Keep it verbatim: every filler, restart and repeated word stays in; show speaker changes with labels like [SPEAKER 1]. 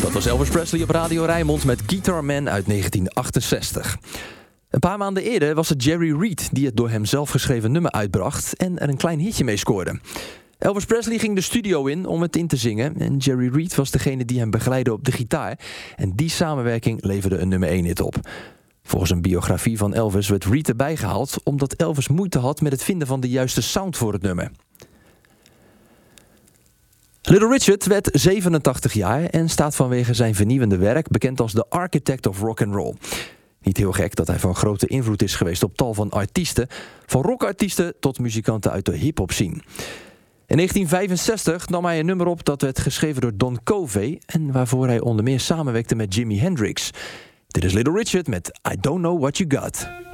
[SPEAKER 1] Dat was Elvis Presley op Radio Rijnmond met Guitar Man uit negentien achtenzestig. Een paar maanden eerder was het Jerry Reed die het door hem zelf geschreven nummer uitbracht en er een klein hitje mee scoorde. Elvis Presley ging de studio in om het in te zingen en Jerry Reed was degene die hem begeleidde op de gitaar. En die samenwerking leverde een nummer één hit op. Volgens een biografie van Elvis werd Reed erbij gehaald omdat Elvis moeite had met het vinden van de juiste sound voor het nummer. Little Richard werd zevenentachtig jaar en staat vanwege zijn vernieuwende werk bekend als de Architect of Rock and Roll. Niet heel gek dat hij van grote invloed is geweest op tal van artiesten, van rockartiesten tot muzikanten uit de hip-hop scene. In negentien vijfenzestig nam hij een nummer op dat werd geschreven door Don Covey en waarvoor hij onder meer samenwerkte met Jimi Hendrix. Dit is Little Richard met I Don't Know What You Got.